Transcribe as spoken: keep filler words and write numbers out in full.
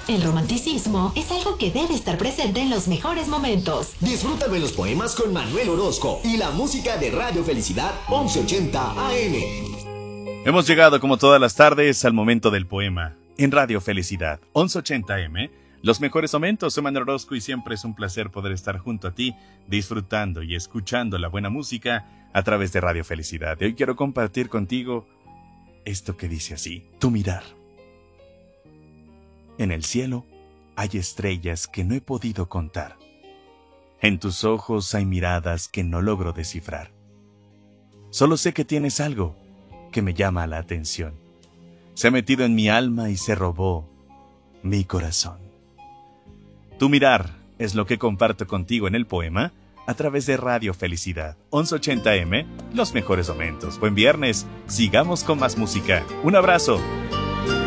El romanticismo es algo que debe estar presente en los mejores momentos. Disfrútalo en los poemas con Manuel Orozco y la música de Radio Felicidad once ochenta A M. Hemos llegado como todas las tardes al momento del poema en Radio Felicidad once ochenta A M. Los mejores momentos, soy Manuel Orozco y siempre es un placer poder estar junto a ti, disfrutando y escuchando la buena música a través de Radio Felicidad. Y hoy quiero compartir contigo esto que dice así: tu mirar. En el cielo hay estrellas que no he podido contar. En tus ojos hay miradas que no logro descifrar. Solo sé que tienes algo que me llama la atención. Se ha metido en mi alma y se robó mi corazón. Tu mirar es lo que comparto contigo en el poema a través de Radio Felicidad once ochenta A M, los mejores momentos. Buen viernes, sigamos con más música. Un abrazo.